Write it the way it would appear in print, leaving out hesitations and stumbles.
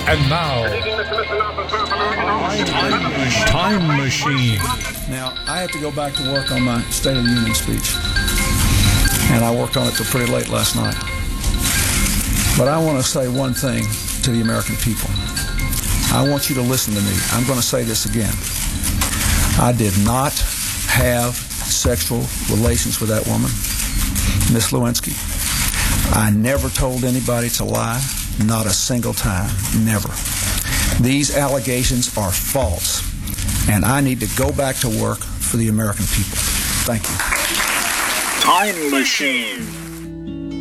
And now, Time Machine. Now, I have to go back to work on my State of the Union speech. And I worked on it till pretty late last night. But I want to say one thing to the American people. I want you to listen to me. I'm going to say this again. I did not have sexual relations with that woman, Miss Lewinsky. I never told anybody to lie, not a single time, never. These allegations are false, and I need to go back to work for the American people. Thank you. Time Machine.